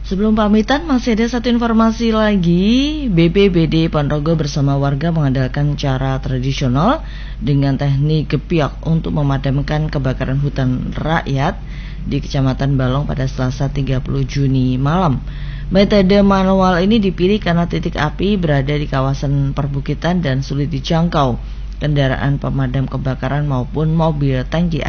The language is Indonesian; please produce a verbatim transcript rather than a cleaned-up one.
Sebelum pamitan, masih ada satu informasi lagi. B P B D Ponorogo bersama warga mengandalkan cara tradisional dengan teknik gepiak untuk memadamkan kebakaran hutan rakyat di Kecamatan Balong pada Selasa tiga puluh Juni malam. Metode manual ini dipilih karena titik api berada di kawasan perbukitan dan sulit dijangkau kendaraan pemadam kebakaran maupun mobil tangki